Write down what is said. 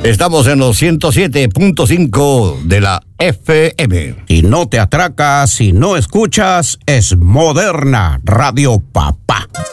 Estamos en los 107.5 de la FM. Y no te atracas si no escuchas, es Moderna Radio Papá.